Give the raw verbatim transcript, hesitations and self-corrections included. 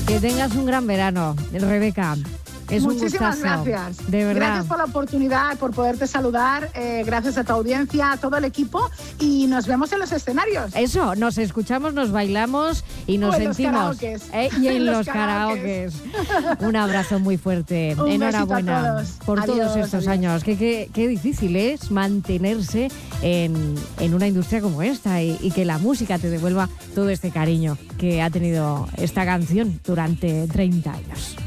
Que tengas un gran verano, Rebeca. Es Muchísimas un gustazo, gracias. de verdad. Gracias por la oportunidad, por poderte saludar. Eh, gracias a tu audiencia, a todo el equipo. Y nos vemos en los escenarios. Eso, nos escuchamos, nos bailamos y nos o en sentimos. Los karaokes. ¿eh? Y en, en los, los karaokes. Un abrazo muy fuerte. Un Enhorabuena besito a todos. por Adiós, todos estos adiós. años. Qué, qué, qué difícil es mantenerse en, en una industria como esta y, y que la música te devuelva todo este cariño que ha tenido esta canción durante treinta años.